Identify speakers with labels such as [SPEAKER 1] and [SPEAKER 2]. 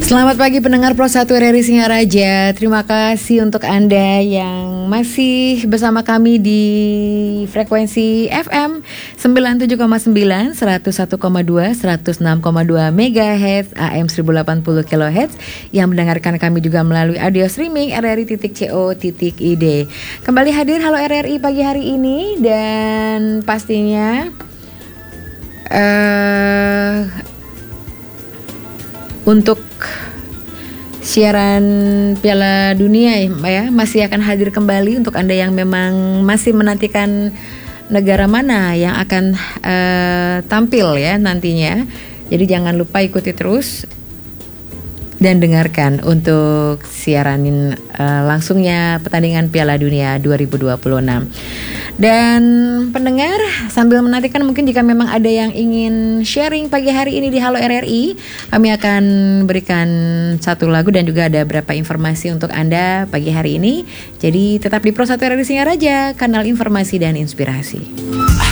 [SPEAKER 1] Selamat pagi pendengar Pro 1 RRI Singaraja. Terima kasih untuk Anda yang masih bersama kami di frekuensi FM 97,9, 101,2, 106,2 MHz, AM 1080 kHz yang mendengarkan kami juga melalui audio streaming rri.co.id. Kembali hadir Halo RRI pagi hari ini dan pastinya untuk siaran Piala Dunia ya masih akan hadir kembali untuk Anda yang memang masih menantikan negara mana yang akan tampil ya nantinya. Jadi jangan lupa ikuti terus dan dengarkan untuk siaran langsungnya pertandingan Piala Dunia 2026. Dan pendengar sambil menantikan mungkin jika memang ada yang ingin sharing pagi hari ini di Halo RRI, kami akan berikan satu lagu dan juga ada beberapa informasi untuk Anda pagi hari ini. Jadi tetap di Pro 1 RRI Singaraja, kanal informasi dan inspirasi.